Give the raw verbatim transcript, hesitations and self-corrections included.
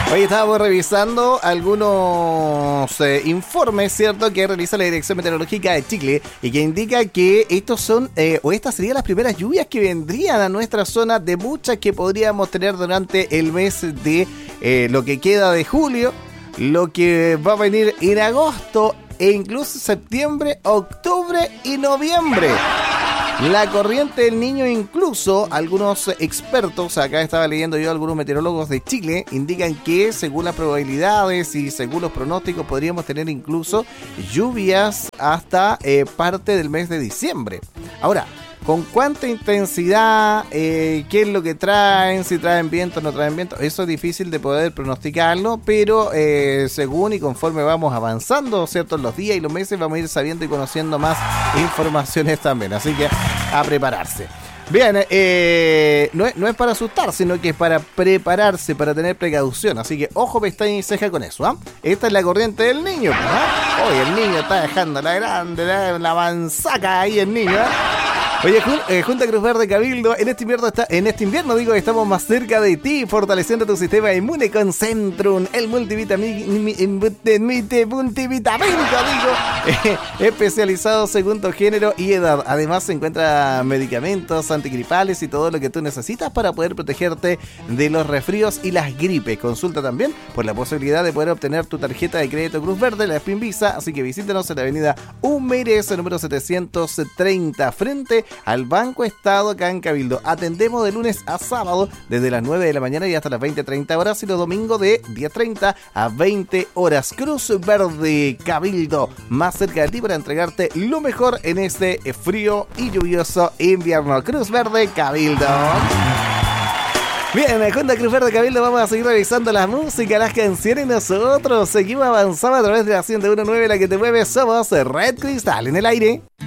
Hoy estábamos revisando algunos eh, informes, ¿cierto?, que realiza la Dirección Meteorológica de Chile y que indica que estos son, eh, o estas serían las primeras lluvias que vendrían a nuestra zona, de muchas que podríamos tener durante el mes de eh, lo que queda de julio, lo que va a venir en agosto e incluso septiembre, octubre y noviembre. La corriente del Niño, incluso algunos expertos, acá estaba leyendo yo, algunos meteorólogos de Chile, indican que según las probabilidades y según los pronósticos podríamos tener incluso lluvias hasta eh, parte del mes de diciembre. Ahora, ¿con cuánta intensidad? Eh, ¿Qué es lo que traen? Si traen viento o no traen viento. Eso es difícil de poder pronosticarlo, pero eh, según y conforme vamos avanzando, ¿cierto?, en los días y los meses, vamos a ir sabiendo y conociendo más informaciones también. Así que a prepararse. Bien, eh, no, es, no es para asustar, sino que es para prepararse, para tener precaución. Así que ojo, pestaña y ceja con eso, ¿ah? ¿eh? Esta es la corriente del Niño, ¿ah? Hoy el niño está dejando la grande, la, la manzaca ahí el niño, ¿eh? Oye, eh, Junta Cruz Verde Cabildo, en este invierno está, en este invierno digo, estamos más cerca de ti, fortaleciendo tu sistema inmune con Centrum, el multivitamínico, multivitamínico, digo, eh, especializado según tu género y edad. Además se encuentra medicamentos antigripales y todo lo que tú necesitas para poder protegerte de los resfríos y las gripes. Consulta también por la posibilidad de poder obtener tu tarjeta de crédito Cruz Verde, la Spin Visa, así que visítanos en la avenida Humeres, número setecientos treinta, frente al Banco Estado acá en Cabildo. Atendemos de lunes a sábado desde las nueve de la mañana y hasta las veinte treinta horas, y los domingos de diez treinta a veinte horas. Cruz Verde Cabildo, más cerca de ti para entregarte lo mejor en este frío y lluvioso invierno. Cruz Verde Cabildo. Bien, Junta Cruz Verde Cabildo, vamos a seguir revisando la música, las canciones. Nosotros seguimos avanzando a través de la ciento uno punto nueve, la que te mueve. Somos Red Cristal en el aire.